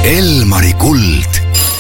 Elmari kuld.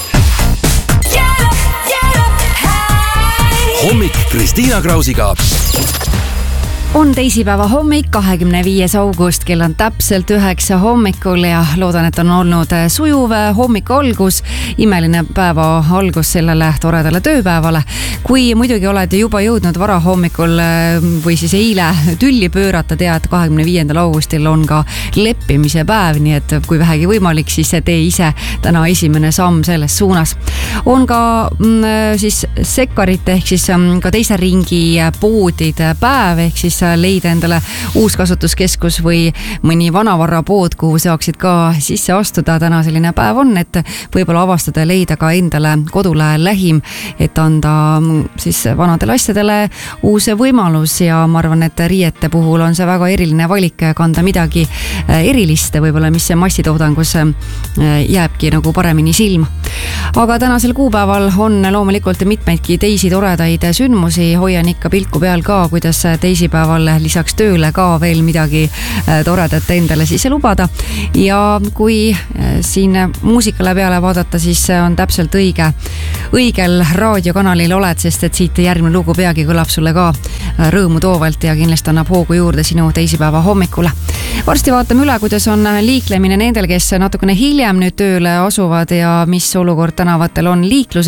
Hommik Kristiina Krausiga. On teisipäeva hommik, 25. august, kell on täpselt 9 hommikul ja loodan, et on olnud sujuv hommiku algus, imeline päeva algus sellele toredale tööpäevale. Kui muidugi oled juba jõudnud vara hommikul või siis eile tülli pöörata, tead, 25. augustil on ka leppimise päev, nii et kui vähegi võimalik, siis tee ise täna esimene samm selles suunas. On ka siis sekkarite ehk siis ka teise ringi poodide päev ehk siis leida endale uus kasutuskeskus või mõni vanavarrapood, kuhu saaksid ka sisse astuda. Täna selline päev on, et võib-olla avastada ja leida ka endale kodule lähim, et anda siis vanadele asjadele uus võimalus ja ma arvan, et riiete puhul on see väga eriline valik kanda midagi erilist, võib-olla mis massitoodangus jääbki nagu paremini silma. Aga tänasel kuupäeval on loomulikult mitmeidki teisi toredaid sündmusi, hoian ikka pilku peal ka, kuidas teisipäeval lisaks tööle ka veel midagi toredat endale sisse lubada. Ja kui siin muusikale peale vaadata, siis on täpselt õigel raadiokanalil oled, sest et siit järgmine lugu peagi kõlab sulle ka rõõmu toovalt ja kindlasti annab hoogu juurde sinu teisipäeva hommikule. Varsti vaatame üle, kuidas on liiklemine nendel, kes natukene hiljem nüüd tööle asuvad ja mis olukord tänavatel on liikluses.